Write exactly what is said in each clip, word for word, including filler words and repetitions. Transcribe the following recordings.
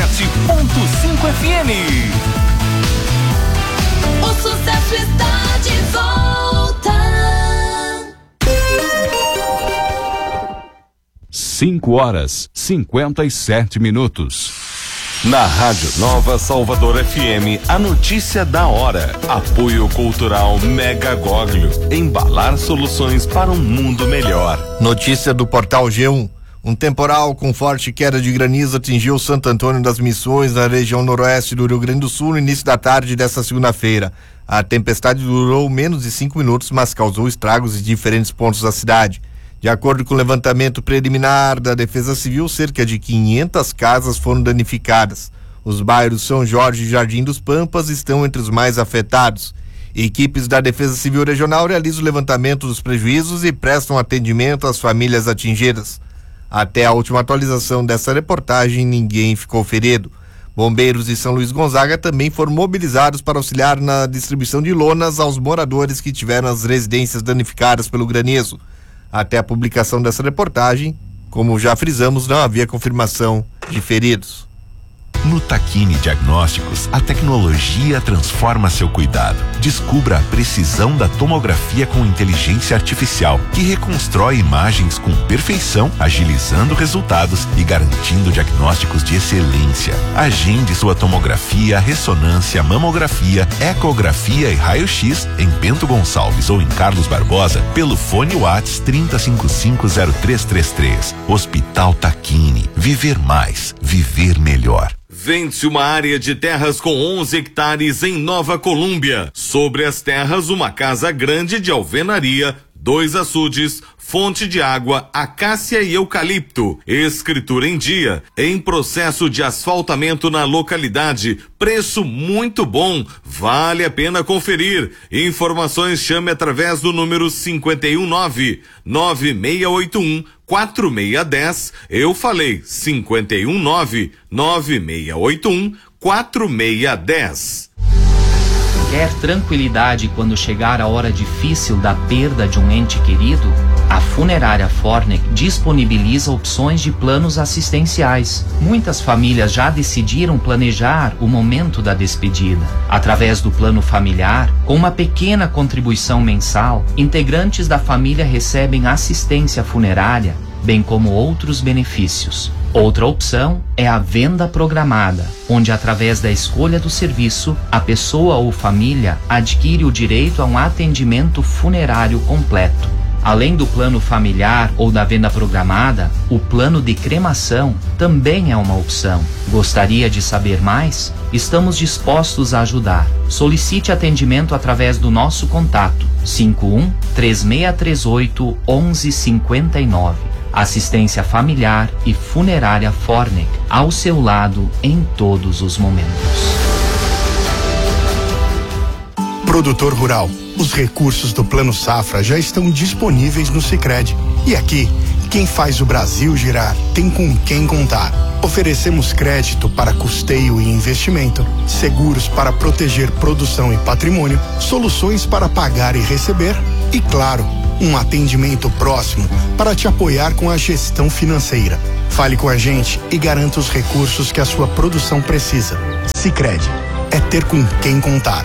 sete ponto cinco F M. O sucesso está de volta. cinco horas, cinquenta e sete minutos. Na Rádio Nova Salvador F M, a notícia da hora. Apoio Cultural Mega Goglio. Embalar soluções para um mundo melhor. Notícia do Portal G um. Um temporal com forte queda de granizo atingiu Santo Antônio das Missões, na região noroeste do Rio Grande do Sul, no início da tarde desta segunda-feira. A tempestade durou menos de cinco minutos, mas causou estragos em diferentes pontos da cidade. De acordo com o levantamento preliminar da Defesa Civil, cerca de quinhentas casas foram danificadas. Os bairros São Jorge e Jardim dos Pampas estão entre os mais afetados. Equipes da Defesa Civil Regional realizam o levantamento dos prejuízos e prestam atendimento às famílias atingidas. Até a última atualização dessa reportagem, ninguém ficou ferido. Bombeiros de São Luís Gonzaga também foram mobilizados para auxiliar na distribuição de lonas aos moradores que tiveram as residências danificadas pelo granizo. Até a publicação dessa reportagem, como já frisamos, não havia confirmação de feridos. No Tacchini Diagnósticos, a tecnologia transforma seu cuidado. Descubra a precisão da tomografia com inteligência artificial, que reconstrói imagens com perfeição, agilizando resultados e garantindo diagnósticos de excelência. Agende sua tomografia, ressonância, mamografia, ecografia e raio-x em Bento Gonçalves ou em Carlos Barbosa pelo fone WhatsApp trinta cinquenta e cinco zero três três três. Hospital Tacchini. Viver mais, viver melhor. Vende-se uma área de terras com onze hectares em Nova Colúmbia. Sobre as terras, uma casa grande de alvenaria, dois açudes, fonte de água, acácia e eucalipto. Escritura em dia, em processo de asfaltamento na localidade. Preço muito bom, vale a pena conferir. Informações chame através do número cinquenta e um nove, nove seis oito um, quatro seis um zero. Eu falei cinquenta e um nove, nove seis oito um, quatro seis um zero. Quer tranquilidade quando chegar a hora difícil da perda de um ente querido? A Funerária Fornec disponibiliza opções de planos assistenciais. Muitas famílias já decidiram planejar o momento da despedida. Através do plano familiar, com uma pequena contribuição mensal, integrantes da família recebem assistência funerária, bem como outros benefícios. Outra opção é a venda programada, onde através da escolha do serviço, a pessoa ou família adquire o direito a um atendimento funerário completo. Além do plano familiar ou da venda programada, o plano de cremação também é uma opção. Gostaria de saber mais? Estamos dispostos a ajudar. Solicite atendimento através do nosso contato cinco um, três seis três oito, um um cinco nove. Assistência familiar e funerária Fornec, ao seu lado em todos os momentos. Produtor rural, os recursos do Plano Safra já estão disponíveis no Sicredi. E aqui, quem faz o Brasil girar tem com quem contar. Oferecemos crédito para custeio e investimento, seguros para proteger produção e patrimônio, soluções para pagar e receber e, claro, um atendimento próximo para te apoiar com a gestão financeira. Fale com a gente e garanta os recursos que a sua produção precisa. Sicredi, é ter com quem contar.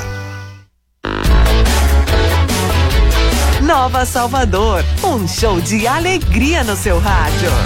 Nova Salvador, um show de alegria no seu rádio.